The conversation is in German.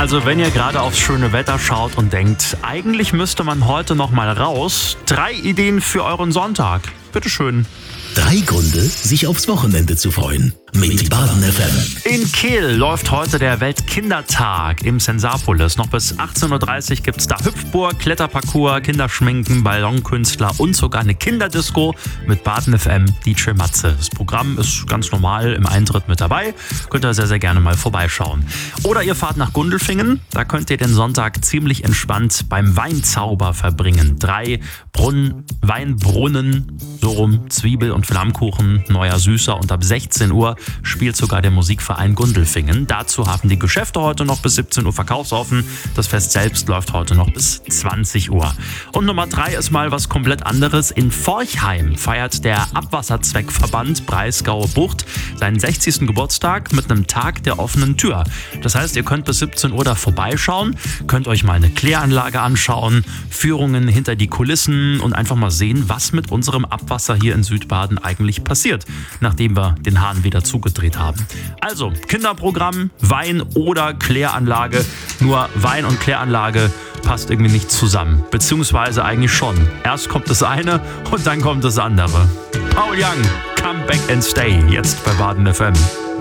Also wenn ihr gerade aufs schöne Wetter schaut und denkt, eigentlich müsste man heute noch mal raus, 3 Ideen für euren Sonntag. Bitteschön. 3 Gründe, sich aufs Wochenende zu freuen. Mit Baden FM. In Kehl läuft heute der Weltkindertag im Sensapolis. Noch bis 18.30 Uhr gibt es da Hüpfburg, Kletterparcours, Kinderschminken, Ballonkünstler und sogar eine Kinderdisco mit Baden FM DJ Matze. Das Programm ist ganz normal im Eintritt mit dabei. Könnt ihr sehr, sehr gerne mal vorbeischauen. Oder ihr fahrt nach Gundelfingen. Da könnt ihr den Sonntag ziemlich entspannt beim Weinzauber verbringen. 3 Weinbrunnen, so rum, Zwiebel- und Flammkuchen, neuer Süßer, und ab 16 Uhr spielt sogar der Musikverein Gundelfingen. Dazu haben die Geschäfte heute noch bis 17 Uhr verkaufsoffen. Das Fest selbst läuft heute noch bis 20 Uhr. Und Nummer 3 ist mal was komplett anderes. In Forchheim feiert der Abwasserzweckverband Breisgau Bucht seinen 60. Geburtstag mit einem Tag der offenen Tür. Das heißt, ihr könnt bis 17 Uhr da vorbeischauen, könnt euch mal eine Kläranlage anschauen, Führungen hinter die Kulissen und einfach mal sehen, was mit unserem Abwasser hier in Südbaden eigentlich passiert, nachdem wir den Hahn wieder zugedreht haben. Also, Kinderprogramm, Wein oder Kläranlage. Nur Wein und Kläranlage passt irgendwie nicht zusammen. Beziehungsweise eigentlich schon. Erst kommt das eine und dann kommt das andere. Paul Young, Come Back and Stay, jetzt bei Baden FM.